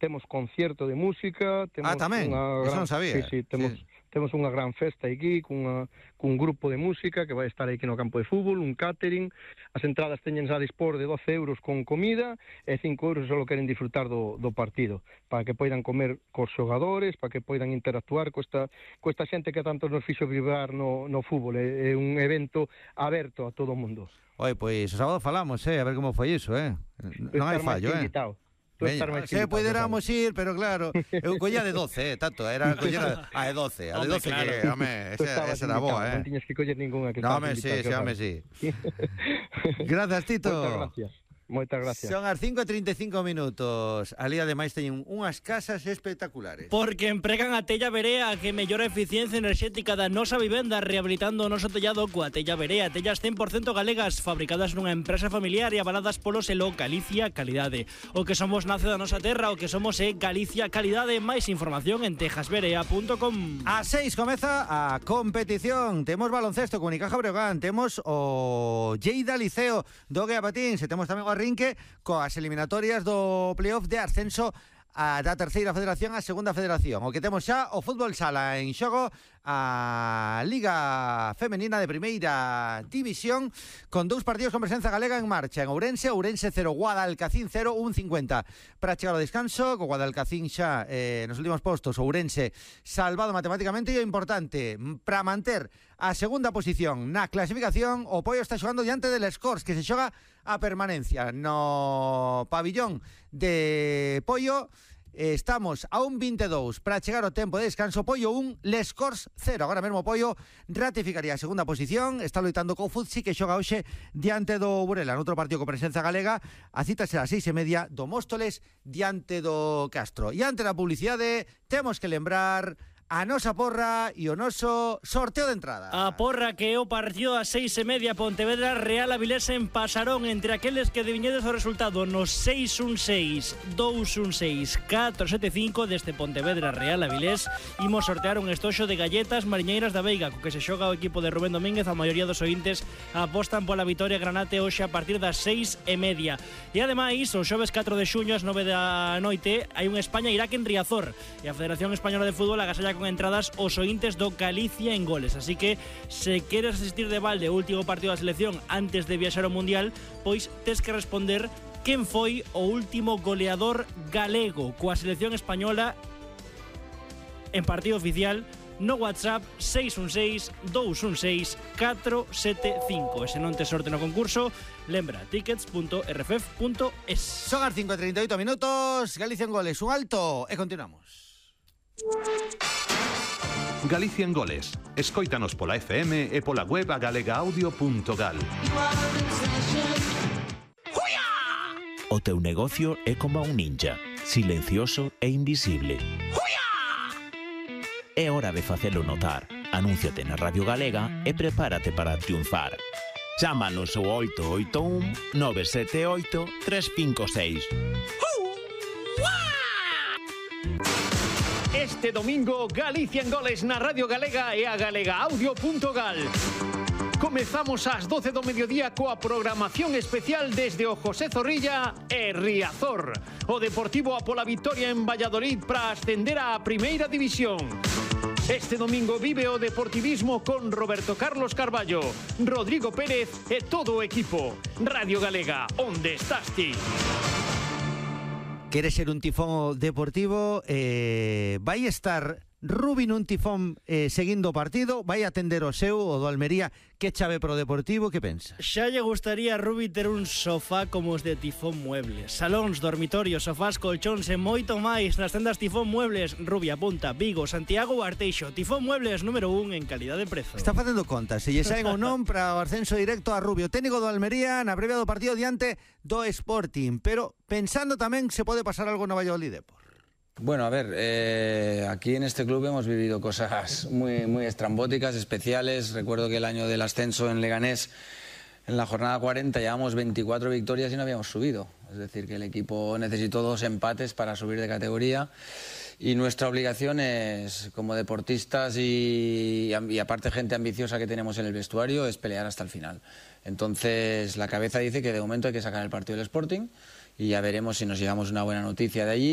temos concierto de música, temos tamén, eso non sabía. Sí, temos unha gran festa aquí cun grupo de música que vai estar aquí no campo de fútbol, un catering. As entradas teñense a dispor de 12 euros con comida e 5 euros se só queren disfrutar do partido, para que poidan comer cos xogadores, para que poidan interactuar co esta xente que tanto nos fixo vibrar no fútbol. É un evento aberto a todo o mundo. Oi, pois o sábado falamos, a ver como foi iso, non hai fallo, Se poderamos ir, pero claro, eu colla de 12, tanto, era coller a de 12, a de 12 claro. Que, home, esa era boa, Non tiñes que coller ninguna que no, home, sí. Gracias, Tito. Moitas gracias. Son as 5:35 minutos. Ali ademais teñen unhas casas espectaculares. Porque empregan a tella Berea, que mellora a eficiencia enerxética da nosa vivenda, rehabilitando o noso tellado coa tella Berea. Tellas 100% galegas, fabricadas nunha empresa familiar e avaladas polo selo Galicia Calidade. O que somos nace da nosa terra, o que somos é Galicia Calidade. Máis información en tejasberea.com. A 6 comeza a competición. Temos baloncesto con Unicaja Breogán, temos o Lleida Liceo do Guea Patín, se temos tamén o Arrinque coas eliminatorias do playoff de ascenso da terceira federación á segunda federación. O que temos xa o fútbol sala en xogo, a Liga Femenina de Primeira División, con 2 partidos con presenza galega en marcha. En Ourense 0, Guadalcacín 0, 1-50 para chegar ao descanso, co Guadalcacín xa nos últimos postos, Ourense salvado matemáticamente, e o importante, para manter a segunda posición na clasificación, o Poio está xogando diante del Scores, que se xoga a permanencia no pabillón de Poio. Estamos a un 22 para chegar ao tempo de descanso. Poio 1, Les Corts 0. Agora mesmo Poio ratificaría a segunda posición. Está loitando co Futsi, que xoga hoxe diante do Burela. Noutro partido con presenza galega, a cita será 6:30 do Móstoles diante do Castro. E ante da publicidade temos que lembrar a nosa porra e o noso sorteo de entrada. A porra, que é o partido a 6:30, Pontevedra Real Avilés en Pasarón, entre aqueles que adiviñedes o resultado no 616 216 475 deste Pontevedra Real Avilés. Imos sortear un estoxo de galletas mariñeiras da Veiga, co que se xoga o equipo de Rubén Domínguez. A maioría dos ointes apostan pola vitoria granate hoxe a partir das 6:30. E ademais, o xoves 4 de xuño ás 9 da noite hai un España-Irak en Riazor, e a Federación Española de Fútbol agasalla con entradas os ointes do Galicia en goles. Así que, se queres asistir de balde o último partido da selección antes de viaxar ao Mundial, pois tes que responder quen foi o último goleador galego coa selección española en partido oficial no WhatsApp 616-216-475. E se non te sorte no concurso, lembra tickets.rff.es. Son as 5:38 minutos. Galicia en goles, un alto e continuamos. Galicia en goles. Escóitanos pola FM e pola web agalegaaudio.gal. O teu negocio é como un ninja, silencioso e invisible. É hora de facelo notar. Anúnciate na Radio Galega e prepárate para triunfar. Chámanos ao 881 978 356. Este domingo, Galicia en goles na Radio Galega e a galegaaudio.gal. Comezamos ás 12 do mediodía coa programación especial desde o José Zorrilla e Riazor. O Deportivo a pola vitoria en Valladolid para ascender á Primeira División. Este domingo vive o deportivismo con Roberto Carlos Carballo, Rodrigo Pérez e todo o equipo. Radio Galega, onde estás ti? Queres ser un tifón deportivo? Vai estar Rubi nun tifón seguindo o partido? Vai atender o seu, o do Almería, que chave pro Deportivo? Que pensa? Xa lle gustaría a Rubi ter un sofá como os de Tifón Muebles. Salóns, dormitorios, sofás, colchóns e moito máis nas tendas Tifón Muebles. Rubi apunta, Vigo, Santiago ou Arteixo. Tifón Muebles número 1 en calidade de prezo. Está facendo contas, se lle saen ou non para o ascenso directo a Rubi. O técnico do Almería na previa do partido diante do Sporting, pero pensando tamén se pode pasar algo no Valladolid Depor. Bueno, a ver, aquí en este club hemos vivido cosas muy estrambóticas, especiales. Recuerdo que el año del ascenso en Leganés, en la jornada 40, llevamos 24 victorias y no habíamos subido. Es decir, que el equipo necesitó 2 empates para subir de categoría. Y nuestra obligación es, como deportistas y aparte gente ambiciosa que tenemos en el vestuario, es pelear hasta el final. Entonces, la cabeza dice que de momento hay que sacar el partido del Sporting y ya veremos si nos llevamos una buena noticia de allí.